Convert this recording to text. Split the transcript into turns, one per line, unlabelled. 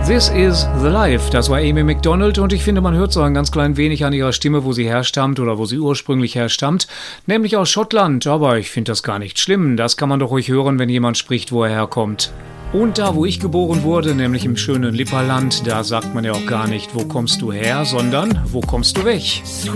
This is the Life. Das war Amy Macdonald und ich finde, man hört so ein ganz klein wenig an ihrer Stimme, wo sie herstammt oder wo sie ursprünglich herstammt, nämlich aus Schottland. Aber ich finde das gar nicht schlimm. Das kann man doch ruhig hören, wenn jemand spricht, wo er herkommt. Und da, wo ich geboren wurde, nämlich im schönen Lipperland, da sagt man ja auch gar nicht, wo kommst du her, sondern wo kommst du weg?